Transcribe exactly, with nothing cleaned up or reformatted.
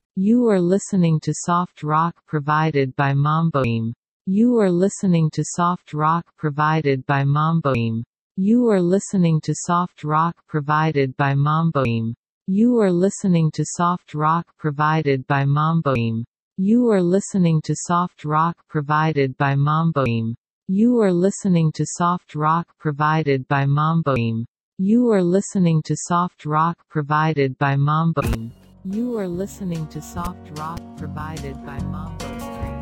You are listening to soft rock provided by Mamboim. You are listening to soft rock provided by Mamboim. You are listening to soft rock provided by Mamboim. You are listening to soft rock provided by Mamboim. You are listening to soft rock provided by Mamboim. You are listening to soft rock provided by Mamboim. You are listening to soft rock provided by Mamboim. You are listening to soft rock provided by Mamboim.